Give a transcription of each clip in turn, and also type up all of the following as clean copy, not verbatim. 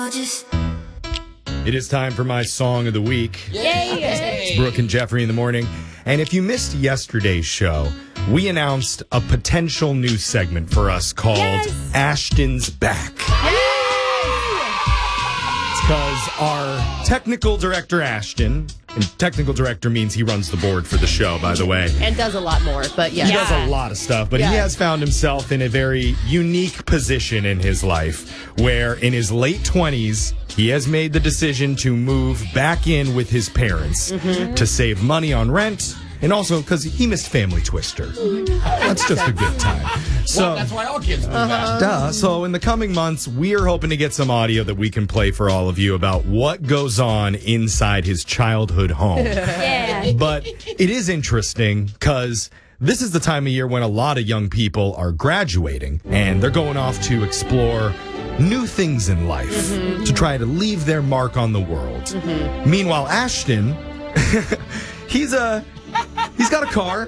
It is time for my song of the week. Yay! It's Brooke and Jeffrey in the morning. And if you missed yesterday's show, we announced a potential new segment for us called Ashton's Back. It's because our technical director, Ashton, and technical director means he runs the board for the show, by the way. And does a lot more, but yeah. He does a lot of stuff, but he has found himself in a very unique position in his life where in his late 20s, he has made the decision to move back in with his parents to save money on rent and also because he missed Family Twister. That's just a good time. Well, that's why all kids move back. So in the coming months, we are hoping to get some audio that we can play for all of you about what goes on inside his childhood home. But it is interesting because this is the time of year when a lot of young people are graduating and they're going off to explore new things in life to try to leave their mark on the world. Meanwhile, Ashton, he's got a car.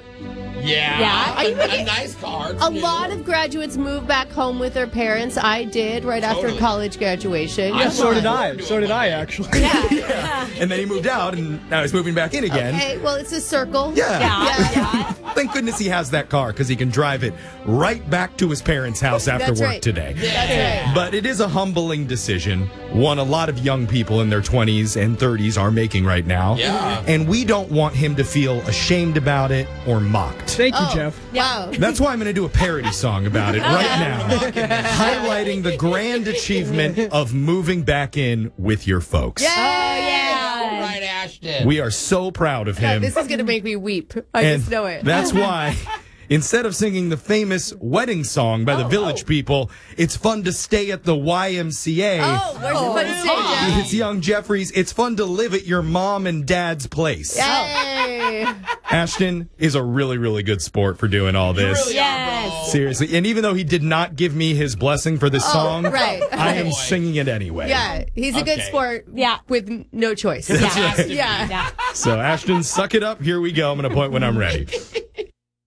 Yeah. Are you a nice car. A lot of graduates move back home with their parents. I did right after college graduation. So did I, actually. And then he moved out, and now he's moving back in again. Okay, well, it's a circle. Yeah. Thank goodness he has that car, because he can drive it right back to his parents' house after That's work right. today. That's right. But it is a humbling decision, one a lot of young people in their 20s and 30s are making right now. Yeah. And we don't want him to feel ashamed about it or mocked. Thank you, Jeff. Wow. That's why I'm going to do a parody song about it right now, highlighting the grand achievement of moving back in with your folks. All right, Ashton. We are so proud of him. This is going to make me weep. I And just know it. That's why, instead of singing the famous wedding song by the Village People, it's fun to stay at the YMCA. Oh, where's the fun to say, Jeff? It's young Jeffries. It's fun to live at your mom and dad's place. Yay. Ashton is a really, really good sport for doing all this. Really are, bro. Seriously. And even though he did not give me his blessing for this song, right. I am Boy. singing it anyway. Yeah, he's a good Okay. sport with no choice. That's right. Yeah. So, Ashton, suck it up. Here we go. I'm going to point when I'm ready.